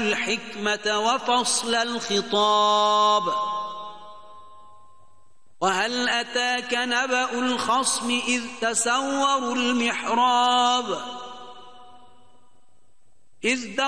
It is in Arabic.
الحكمة وفصل الخطاب وهل أتاك نبأ الخصم إذ تسوروا المحراب إذ